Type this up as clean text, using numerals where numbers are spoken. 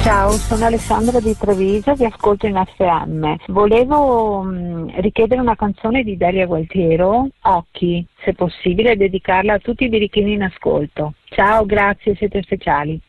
Ciao, sono Alessandra di Treviso, vi ascolto in FM. Volevo richiedere una canzone di Dalia Gualtiero, Occhi, se possibile dedicarla a tutti i birichini in ascolto. Ciao, grazie, siete speciali.